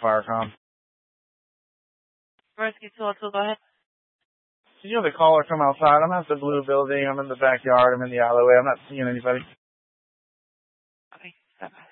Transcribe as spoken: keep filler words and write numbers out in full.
Firecom. Rescue two oh two, go ahead. Did you have the caller come outside? I'm at the blue building. I'm in the backyard. I'm in the alleyway. I'm not seeing anybody. Okay, stop by.